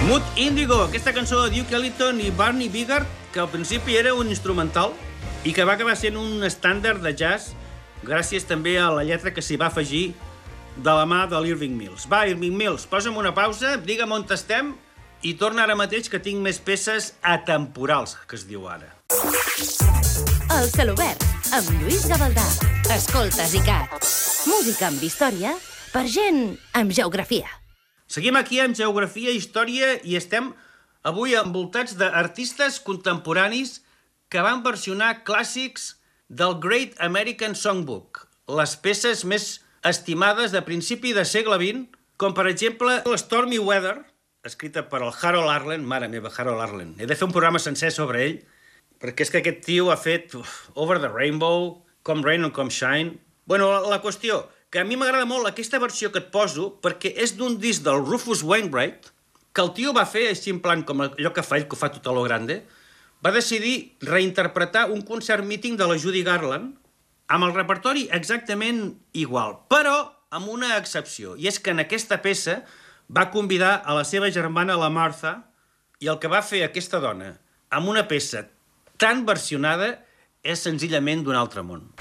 Mood Indigo, aquesta cançó de Duke Ellington i Barney Bigard, que al principi era un instrumental i que va acabar sent un estàndard de jazz gràcies també a la lletra que s'hi va afegir de la mà de l'Irving Mills. Va, Irving Mills, posa'm una pausa, digue'm on estem i torna ara mateix que tinc més peces atemporals, que es diu ara. El Celobert, amb Lluís Gavaldà. Escoltes ICAT. Música amb història per gent amb geografia. Seguim aquí amb geografia i història i estem avui envoltats d'artistes contemporanis que van versionar clàssics del Great American Songbook, les peces més estimades de principi de segle XX, com per exemple l'Stormy Weather, escrita per el Harold Arlen, mare meva, Harold Arlen. He de fer un programa sencer sobre ell, perquè és que aquest tio ha fet Over the Rainbow, Come Rain or Come Shine. Bueno, la qüestió, que a mi m'agrada molt aquesta versió que et poso perquè és d'un disc del Rufus Wainwright, que el tio va fer així en plan com allò que fa ell, que ho fa tot a lo grande, va decidir reinterpretar un concert míting de la Judy Garland amb el repertori exactament igual, però amb una excepció, i és que en aquesta peça va convidar a la seva germana, la Martha, i el que va fer aquesta dona amb una peça tan versionada és senzillament d'un altre món.